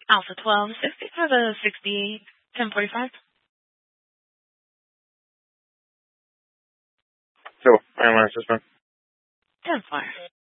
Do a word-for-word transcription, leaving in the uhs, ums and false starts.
Alpha twelve sixty for the sixty-eight ten forty-five. So, I want to suspend. ten four.